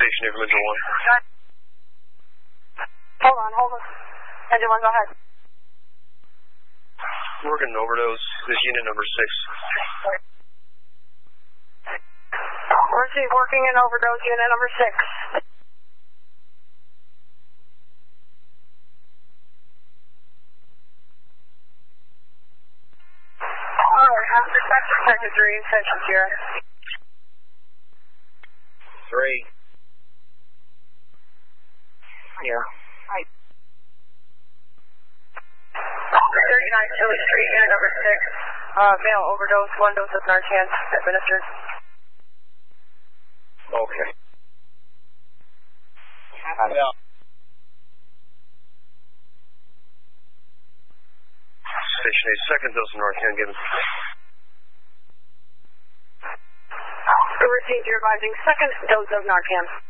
Station, Engine 1. Hold on. Engine 1, go ahead. Working overdose. This is unit number 6. Receive working in overdose, unit number 6. Alright, after second 3, Central Sierra. 3. Yeah. 39 Tilley Street, unit number 6. Male overdose, 1 dose of Narcan administered. Okay. Yeah. Station 8, second dose of Narcan given. Received, you're advising second dose of Narcan.